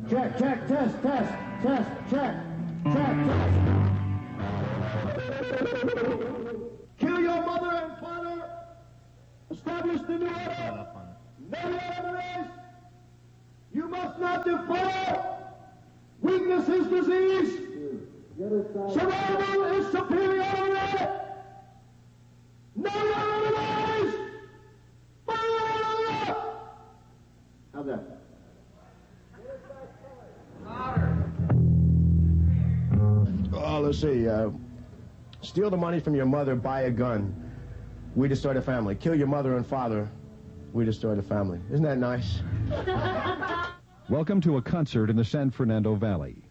Check, check, test, check, test. Kill your mother and father. Establish the new order. No enemies. You must not defile. Weakness is disease. Survival is superiority. No enemies. Fire! How's that? Oh, let's see. Steal the money from your mother, buy a gun. We destroy the family. Kill your mother and father. We destroy the family. Isn't that nice? Welcome to a concert in the San Fernando Valley.